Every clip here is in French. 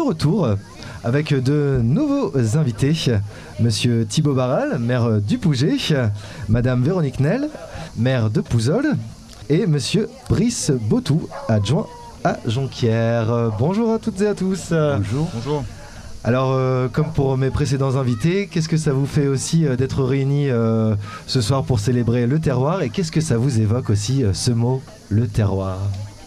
retour avec de nouveaux invités. Monsieur Thibaut Barral, maire du Pouget, Madame Véronique Nel, maire de Pouzol, et Monsieur Brice Botou, adjoint à Jonquière. Bonjour à toutes et à tous. Bonjour. Bonjour. Alors, comme pour mes précédents invités, qu'est-ce que ça vous fait aussi d'être réunis ce soir pour célébrer le terroir, et qu'est-ce que ça vous évoque aussi ce mot, le terroir?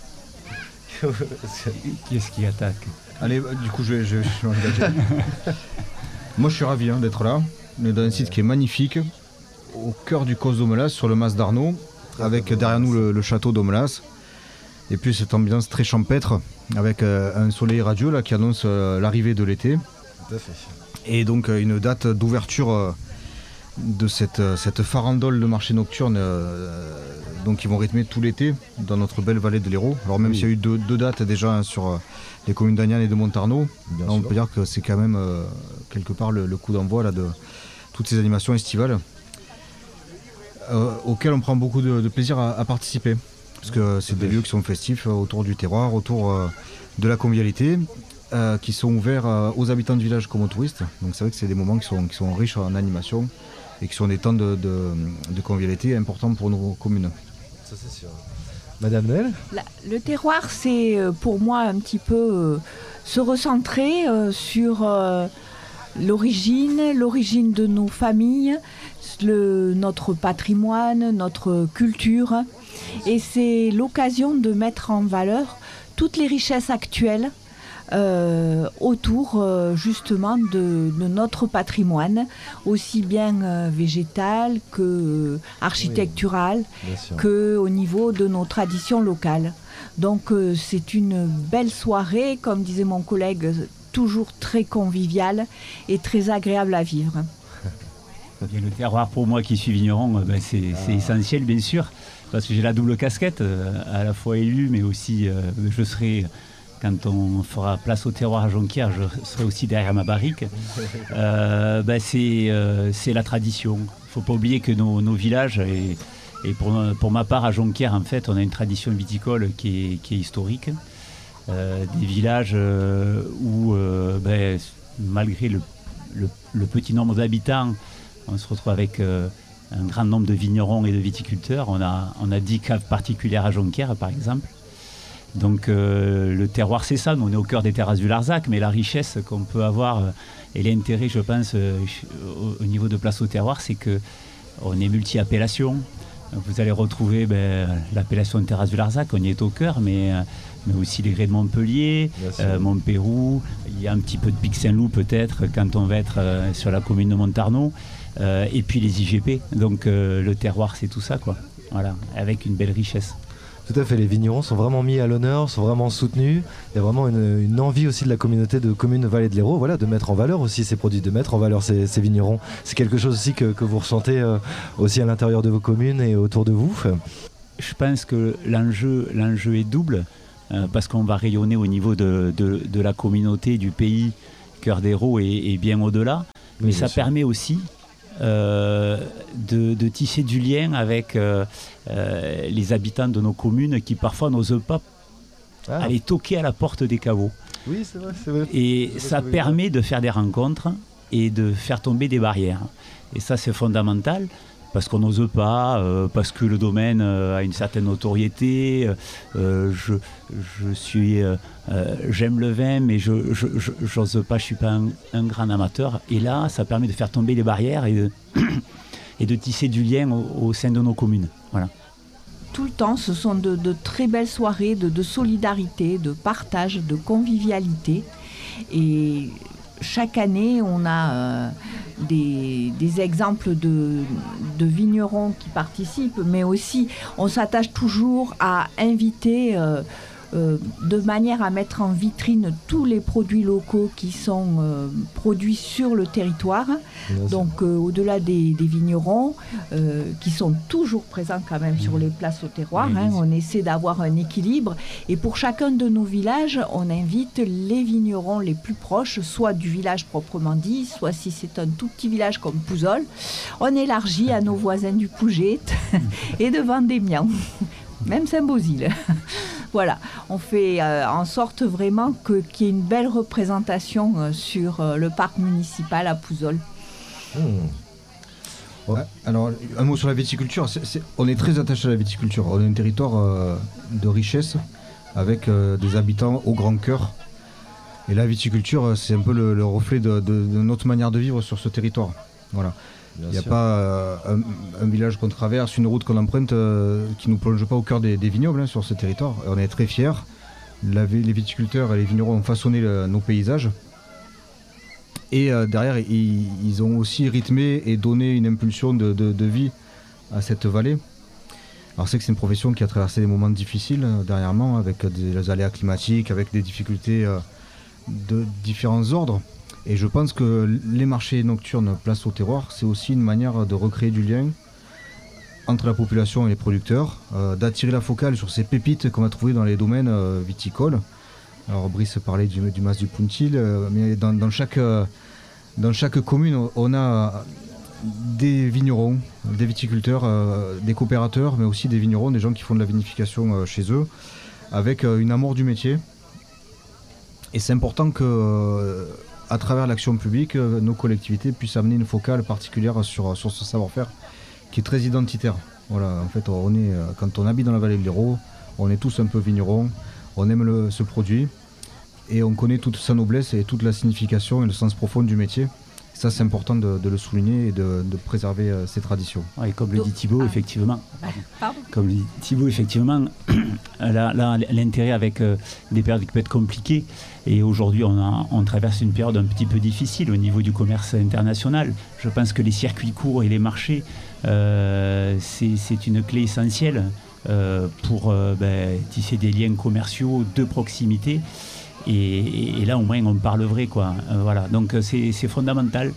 Qui est-ce qui attaque? Allez, du coup, je vais engager. Moi, je suis ravi d'être là. On est dans un site qui est magnifique, au cœur du Causse d'Aumelas, sur le mas d'Arnaud, avec derrière nous le château d'Aumelas. Et puis cette ambiance très champêtre, avec un soleil radieux là, qui annonce l'arrivée de l'été. Tout à fait. Et donc une date d'ouverture de cette farandole de marché nocturne donc qui vont rythmer tout l'été dans notre belle vallée de l'Hérault. Alors même s'il y a eu deux dates déjà sur les communes d'Agnan et de Montarnaud, là, on peut dire que c'est quand même quelque part le coup d'envoi là, de toutes ces animations estivales auxquelles on prend beaucoup de plaisir à participer. Parce que c'est des lieux qui sont festifs autour du terroir, autour de la convivialité, qui sont ouverts aux habitants du village comme aux touristes. Donc c'est vrai que c'est des moments qui sont riches en animation et qui sont des temps de convivialité importants pour nos communes. Ça c'est sûr. Madame Nel ? Le terroir, c'est pour moi un petit peu se recentrer sur l'origine de nos familles, notre patrimoine, notre culture. Et c'est l'occasion de mettre en valeur toutes les richesses actuelles autour justement de notre patrimoine, aussi bien végétal que architectural, que au niveau de nos traditions locales. Donc c'est une belle soirée, comme disait mon collègue, toujours très conviviale et très agréable à vivre. Et le terroir, pour moi qui suis vigneron, c'est essentiel bien sûr, parce que j'ai la double casquette, à la fois élu, mais aussi je serai, quand on fera place au terroir à Jonquière, je serai aussi derrière ma barrique. C'est la tradition. Il ne faut pas oublier que nos villages, et pour ma part à Jonquière, en fait, on a une tradition viticole qui est historique. Des villages où, malgré le petit nombre d'habitants, on se retrouve avec un grand nombre de vignerons et de viticulteurs. On a 10 caves particulières à Jonquière, par exemple. Donc le terroir, c'est ça. Nous, on est au cœur des terrasses du Larzac, mais la richesse qu'on peut avoir et l'intérêt, je pense, au niveau de Place au Terroir, c'est qu'on est multi-appellation. Vous allez retrouver l'appellation de terrasse du Larzac, on y est au cœur, mais aussi les grès de Montpellier, Montpérou. Il y a un petit peu de Pic Saint-Loup peut-être quand on va être sur la commune de Montarnaud. Et puis les IGP, donc le terroir c'est tout ça quoi, voilà, avec une belle richesse. Tout à fait, les vignerons sont vraiment mis à l'honneur, sont vraiment soutenus. Il y a vraiment une envie aussi de la communauté de communes Vallée de l'Hérault, voilà, de mettre en valeur aussi ces produits, de mettre en valeur ces vignerons. C'est quelque chose aussi que vous ressentez aussi à l'intérieur de vos communes et autour de vous. Je pense que l'enjeu est double, parce qu'on va rayonner au niveau de la communauté, du pays, Cœur d'Hérault et bien au-delà. Mais ça permet aussi de tisser du lien avec les habitants de nos communes qui parfois n'osent pas aller toquer à la porte des caveaux. Oui, c'est vrai. Et ça permet de faire des rencontres et de faire tomber des barrières. Et ça, c'est fondamental. Parce qu'on n'ose pas, parce que le domaine a une certaine notoriété. J'aime le vin, mais je n'ose pas, je ne suis pas un grand amateur. Et là, ça permet de faire tomber les barrières et de tisser du lien au sein de nos communes. Voilà. Tout le temps, ce sont de très belles soirées de solidarité, de partage, de convivialité. Et chaque année, on a des exemples de vignerons qui participent, mais aussi on s'attache toujours à inviter de manière à mettre en vitrine tous les produits locaux qui sont produits sur le territoire. Donc au-delà des vignerons qui sont toujours présents quand même sur les places au terroir, on essaie d'avoir un équilibre, et pour chacun de nos villages on invite les vignerons les plus proches, soit du village proprement dit, soit si c'est un tout petit village comme Pouzol, on élargit à nos voisins du Pouget et de Vendémian, même Saint-Beauzile. Voilà, on fait en sorte vraiment qu'il y ait une belle représentation sur le parc municipal à Pouzol. Ouais. Alors, un mot sur la viticulture. On est très attaché à la viticulture. On est un territoire de richesse avec des habitants au grand cœur. Et la viticulture, c'est un peu le reflet de notre manière de vivre sur ce territoire. Voilà. Il n'y a pas un village qu'on traverse, une route qu'on emprunte qui ne nous plonge pas au cœur des vignobles sur ce territoire. Et on est très fiers. Les viticulteurs et les vignerons ont façonné nos paysages. Et derrière, ils ont aussi rythmé et donné une impulsion de vie à cette vallée. Alors c'est que c'est une profession qui a traversé des moments difficiles dernièrement, avec des aléas climatiques, avec des difficultés de différents ordres. Et je pense que les marchés nocturnes place au terroir, c'est aussi une manière de recréer du lien entre la population et les producteurs, d'attirer la focale sur ces pépites qu'on va trouver dans les domaines viticoles. Alors Brice parlait du Mas du Puntil, mais dans chaque commune, on a des vignerons, des viticulteurs, des coopérateurs, mais aussi des vignerons, des gens qui font de la vinification chez eux, avec une amour du métier. Et c'est important que, à travers l'action publique, nos collectivités puissent amener une focale particulière sur ce savoir-faire qui est très identitaire. Voilà, en fait, quand on habite dans la vallée de l'Hérault, on est tous un peu vignerons. On aime ce produit et on connaît toute sa noblesse et toute la signification et le sens profond du métier. Ça, c'est important de le souligner et de préserver ces traditions. Et comme le dit Thibaut, effectivement. Comme le dit Thibaut, effectivement, là, l'intérêt avec des périodes qui peuvent être compliquées. Et aujourd'hui, on traverse une période un petit peu difficile au niveau du commerce international. Je pense que les circuits courts et les marchés, c'est une clé essentielle pour tisser des liens commerciaux de proximité. Et là, au moins, on parle vrai, quoi. Voilà. Donc, c'est fondamental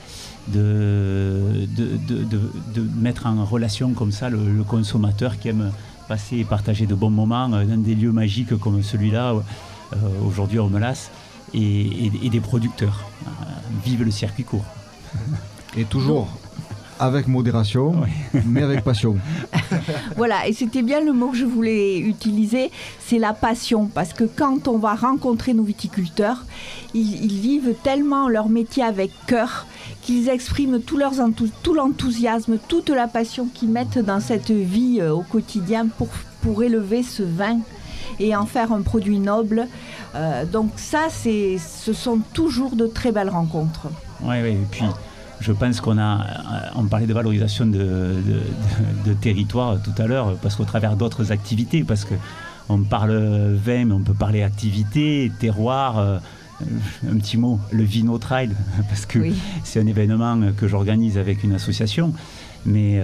de mettre en relation comme ça le consommateur qui aime passer et partager de bons moments dans des lieux magiques comme celui-là, aujourd'hui à Ormelas, et des producteurs. Vive le circuit court. Et toujours avec modération, oui. Mais avec passion. Voilà, et c'était bien le mot que je voulais utiliser, c'est la passion. Parce que quand on va rencontrer nos viticulteurs, ils vivent tellement leur métier avec cœur qu'ils expriment tout l'enthousiasme, toute la passion qu'ils mettent dans cette vie au quotidien pour élever ce vin et en faire un produit noble. Donc ça, ce sont toujours de très belles rencontres. Oui, et puis je pense on parlait de valorisation de territoire tout à l'heure, parce qu'au travers d'autres activités, parce qu'on parle vin, mais on peut parler activité, terroir, un petit mot, le Vino Trail, parce que oui. C'est un événement que j'organise avec une association, mais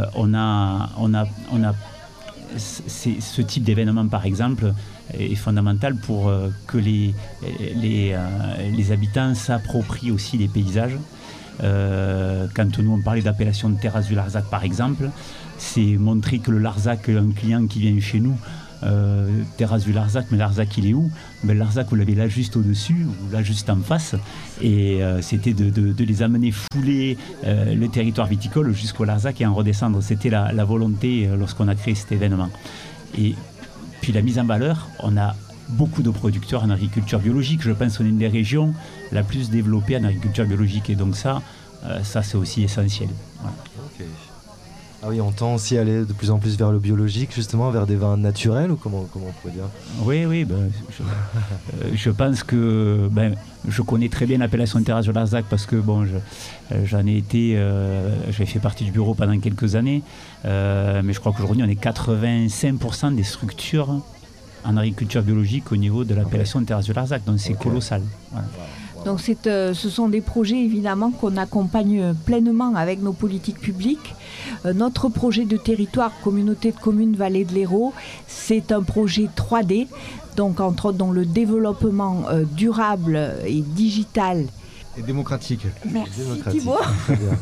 ce type d'événement, par exemple, est fondamental pour que les habitants s'approprient aussi les paysages. Quand nous on parlait d'appellation de terrasse du Larzac par exemple, c'est montrer que le Larzac, un client qui vient chez nous, terrasse du Larzac, mais Larzac il est où? Le Larzac vous l'avez là juste au-dessus ou là juste en face, et c'était de les amener fouler le territoire viticole jusqu'au Larzac et en redescendre. C'était la volonté lorsqu'on a créé cet événement. Et puis la mise en valeur, on a beaucoup de producteurs en agriculture biologique. Je pense qu'on est une des régions la plus développée en agriculture biologique, et donc ça c'est aussi essentiel. Voilà. Okay. Ah oui, on tend aussi à aller de plus en plus vers le biologique, justement, vers des vins naturels, ou comment on pourrait dire? Oui, je pense que je connais très bien l'appellation de terrasse de Larzac, parce que j'en ai été, j'ai fait partie du bureau pendant quelques années, mais je crois qu'aujourd'hui on est 85% des structures en agriculture biologique au niveau de l'appellation de terrasse de Larzac, donc c'est colossal. Voilà. Donc ce sont des projets évidemment qu'on accompagne pleinement avec nos politiques publiques. Notre projet de territoire communauté de communes Vallée de l'Hérault, c'est un projet 3D, donc entre autres dans le développement durable et digital. Et démocratique. Merci Thibaut. Très bien.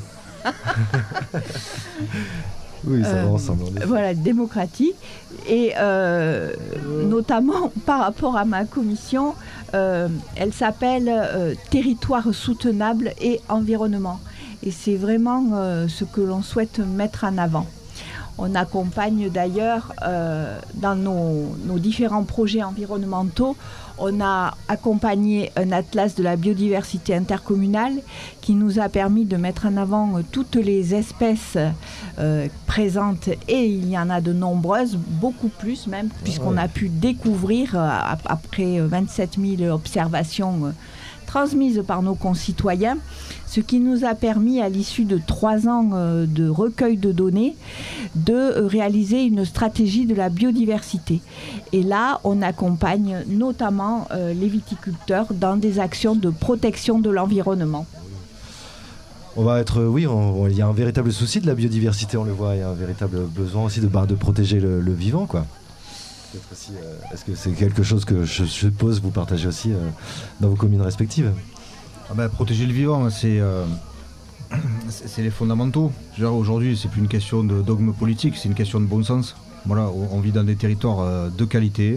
Oui, ça va ensemble. Voilà, démocratique. Et notamment par rapport à ma commission, elle s'appelle Territoire soutenable et environnement. Et c'est vraiment ce que l'on souhaite mettre en avant. On accompagne d'ailleurs dans nos différents projets environnementaux. On a accompagné un atlas de la biodiversité intercommunale qui nous a permis de mettre en avant toutes les espèces présentes, et il y en a de nombreuses, beaucoup plus même, puisqu'on a pu découvrir après 27 000 observations transmises par nos concitoyens, ce qui nous a permis, à l'issue de 3 ans de recueil de données, de réaliser une stratégie de la biodiversité. Et là, on accompagne notamment les viticulteurs dans des actions de protection de l'environnement. On va être, il y a un véritable souci de la biodiversité, on le voit, il y a un véritable besoin aussi de protéger le vivant, quoi. Aussi, est-ce que c'est quelque chose que je suppose vous partagez aussi dans vos communes respectives? Protéger le vivant, c'est les fondamentaux. Aujourd'hui, c'est plus une question de dogme politique, c'est une question de bon sens. Voilà, on vit dans des territoires de qualité,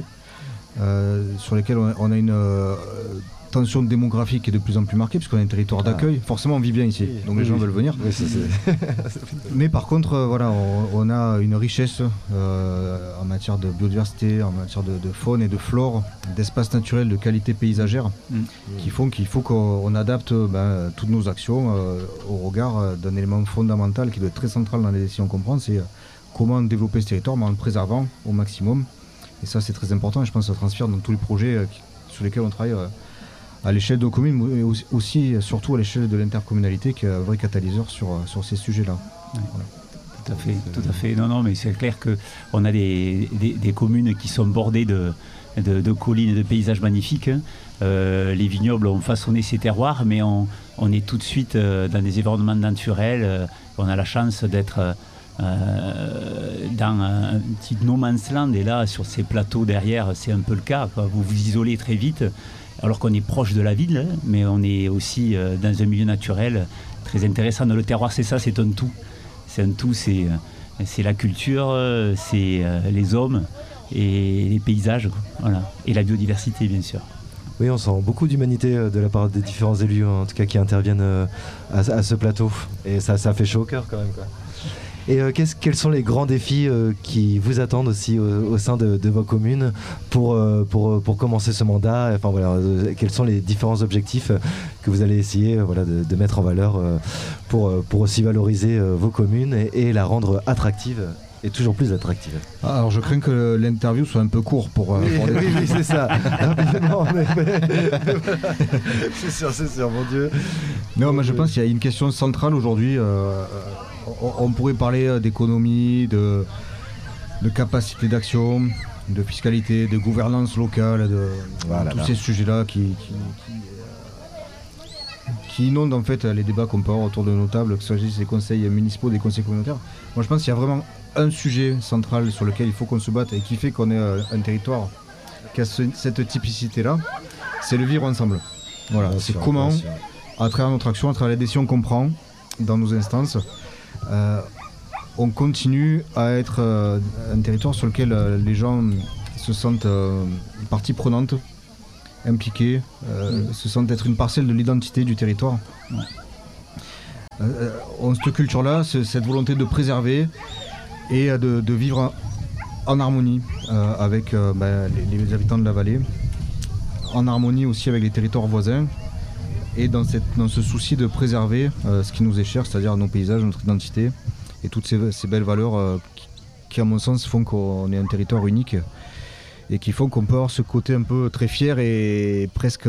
sur lesquels on a une tension démographique qui est de plus en plus marquée, puisqu'on a un territoire d'accueil. Forcément, on vit bien ici, donc les gens veulent venir. Oui, Mais par contre, on a une richesse en matière de biodiversité, en matière de faune et de flore, d'espaces naturels, de qualité paysagère, qui font qu'il faut qu'on adapte toutes nos actions au regard d'un élément fondamental qui doit être très central dans les décisions qu'on prend, c'est comment développer ce territoire, mais en le préservant au maximum. Et ça, c'est très important, et je pense que ça transfère dans tous les projets sur lesquels on travaille à l'échelle de nos communes, mais aussi surtout à l'échelle de l'intercommunalité, qui est un vrai catalyseur sur ces sujets-là. Ouais. Voilà. Tout à fait. Non, mais c'est clair qu'on a des communes qui sont bordées de collines et de paysages magnifiques. Les vignobles ont façonné ces terroirs, mais on est tout de suite dans des environnements naturels. On a la chance d'être dans un petit no man's land, et là, sur ces plateaux derrière, c'est un peu le cas, quoi. Vous vous isolez très vite, alors qu'on est proche de la ville, mais on est aussi dans un milieu naturel très intéressant. Le terroir, c'est ça, c'est un tout. C'est un tout, c'est la culture, c'est les hommes et les paysages, quoi. Voilà. Et la biodiversité, bien sûr. Oui, on sent beaucoup d'humanité de la part des différents élus, en tout cas, qui interviennent à ce plateau. Et ça fait chaud au cœur quand même, quoi. Et quels sont les grands défis qui vous attendent aussi au sein de vos communes pour commencer ce mandat? Enfin, voilà, quels sont les différents objectifs que vous allez essayer de mettre en valeur pour aussi valoriser vos communes et la rendre attractive et toujours plus attractive? Alors je crains que l'interview soit un peu court pour oui, c'est ça. Non, mais c'est sûr, mon Dieu. Non, moi je pense qu'il y a une question centrale aujourd'hui. On pourrait parler d'économie, de capacité d'action, de fiscalité, de gouvernance locale, tous ces sujets-là qui inondent en fait les débats qu'on peut avoir autour de nos tables, que ce soit des conseils municipaux, des conseils communautaires. Moi je pense qu'il y a vraiment un sujet central sur lequel il faut qu'on se batte et qui fait qu'on est un territoire qui a cette typicité-là, c'est le vivre ensemble. Voilà, c'est comment, à travers notre action, à travers les décisions qu'on prend dans nos instances, on continue à être un territoire sur lequel les gens se sentent partie prenante, impliqués, se sentent être une parcelle de l'identité du territoire. Ouais. On a cette culture-là, cette volonté de préserver et de vivre en harmonie avec les habitants de la vallée, en harmonie aussi avec les territoires voisins, et dans ce souci de préserver ce qui nous est cher, c'est-à-dire nos paysages, notre identité, et toutes ces belles valeurs qui, à mon sens, font qu'on est un territoire unique, et qui font qu'on peut avoir ce côté un peu très fier et presque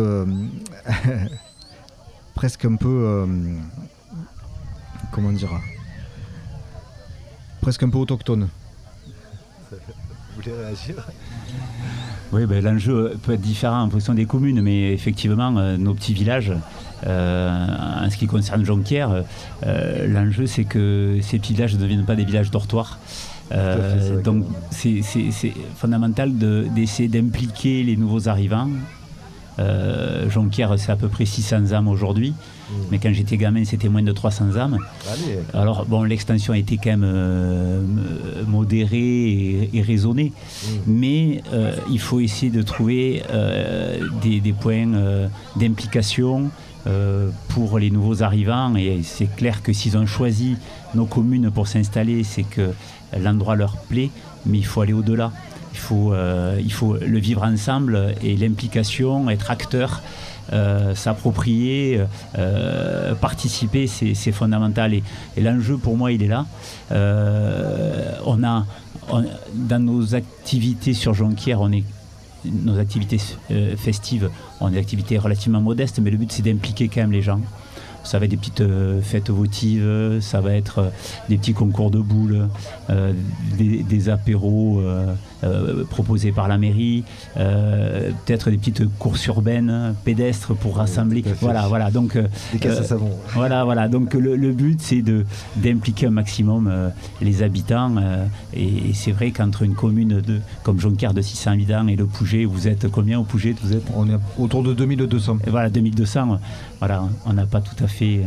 un peu comment dire, presque un peu autochtone. Vous voulez réagir ? Oui, l'enjeu peut être différent en fonction des communes, mais effectivement, nos petits villages, en ce qui concerne Jonquière, l'enjeu c'est que ces petits villages ne deviennent pas des villages dortoirs. Donc c'est fondamental d'essayer d'impliquer les nouveaux arrivants Jonquière, c'est à peu près 600 âmes aujourd'hui. Mais quand j'étais gamin, c'était moins de 300 âmes. Allez. Alors, bon, l'extension a été quand même modérée et raisonnée. Mais il faut essayer de trouver des points d'implication pour les nouveaux arrivants. Et c'est clair que s'ils ont choisi nos communes pour s'installer, c'est que l'endroit leur plaît, mais il faut aller au-delà. Il faut le vivre ensemble et l'implication, être acteur, s'approprier, participer, c'est fondamental. Et l'enjeu pour moi, il est là. Dans nos activités sur Jonquière, nos activités festives, on a des activités relativement modestes, mais le but c'est d'impliquer quand même les gens. Ça va être des petites fêtes votives, ça va être des petits concours de boules, des apéros proposés par la mairie, peut-être des petites courses urbaines, pédestres pour rassembler. Voilà. Donc, des casses à savon. Voilà. Donc le but c'est d'impliquer un maximum les habitants. Et c'est vrai qu'entre une commune comme Jonquière de 600 habitants et le Pouget, vous êtes combien au Pouget vous êtes? On est autour de 2200. Et voilà, 2200. Voilà, on n'a pas tout à fait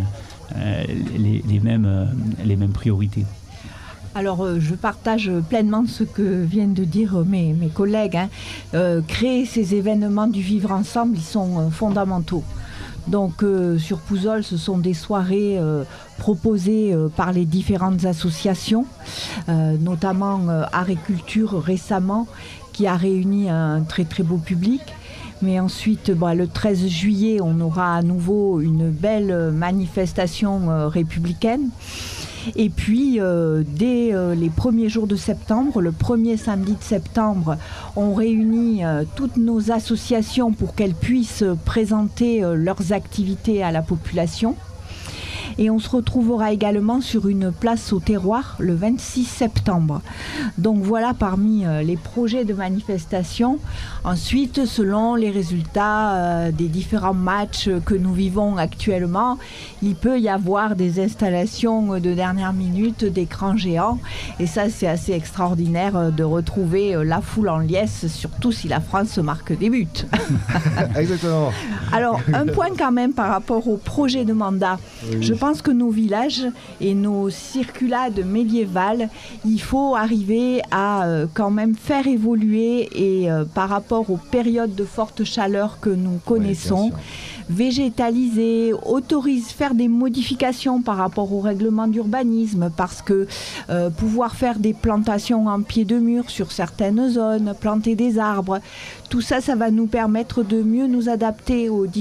les mêmes priorités. Alors, je partage pleinement ce que viennent de dire mes collègues. Créer ces événements du vivre ensemble, ils sont fondamentaux. Donc, sur Pouzol, ce sont des soirées proposées par les différentes associations, notamment Art et Culture récemment, qui a réuni un très très beau public. Mais ensuite, le 13 juillet, on aura à nouveau une belle manifestation républicaine. Et puis, dès les premiers jours de septembre, le premier samedi de septembre, on réunit toutes nos associations pour qu'elles puissent présenter leurs activités à la population. Et on se retrouvera également sur une place au terroir le 26 septembre. Donc voilà parmi les projets de manifestation. Ensuite, selon les résultats des différents matchs que nous vivons actuellement, il peut y avoir des installations de dernière minute, d'écrans géants. Et ça, c'est assez extraordinaire de retrouver la foule en liesse, surtout si la France marque des buts. Exactement. Alors, un point quand même par rapport au projet de mandat. Oui. Je pense que nos villages et nos circulades médiévales, il faut arriver à quand même faire évoluer et par rapport aux périodes de forte chaleur que nous connaissons, végétaliser, faire des modifications par rapport au règlement d'urbanisme parce que pouvoir faire des plantations en pied de mur sur certaines zones, planter des arbres, tout ça, ça va nous permettre de mieux nous adapter aux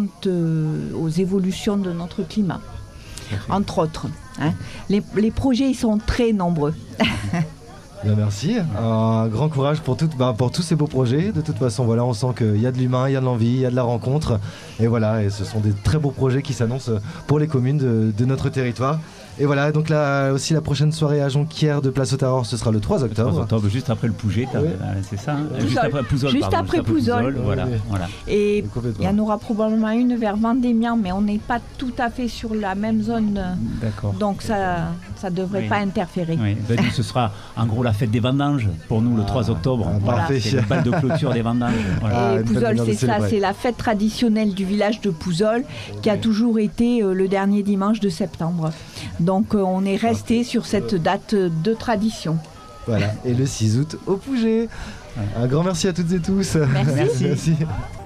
évolutions de notre climat. Entre autres. Les projets, ils sont très nombreux. Bien, merci. Un grand courage pour tous ces beaux projets. De toute façon, voilà, on sent qu'il y a de l'humain, il y a de l'envie, il y a de la rencontre. Et voilà, et ce sont des très beaux projets qui s'annoncent pour les communes de notre territoire. Et voilà, donc là aussi la prochaine soirée à Jonquière de Place au Terroir, ce sera le 3 octobre. Le 3 octobre, juste après le Pouget, c'est ça Juste après Pouzol. Juste après Pouzol. Voilà. Et il y en aura probablement une vers Vendémian, mais on n'est pas tout à fait sur la même zone. D'accord. Donc ça devrait pas interférer. Oui. Nous, ce sera en gros la fête des vendanges pour nous le 3 octobre. Parfait. C'est le bal de clôture des vendanges. Voilà. Et Pouzol, c'est ça, c'est la fête traditionnelle du village de Pouzol qui a toujours été le dernier dimanche de septembre. Donc on est resté sur cette date de tradition. Voilà, et le 6 août au Pouget. Un grand merci à toutes et tous. Merci. Merci.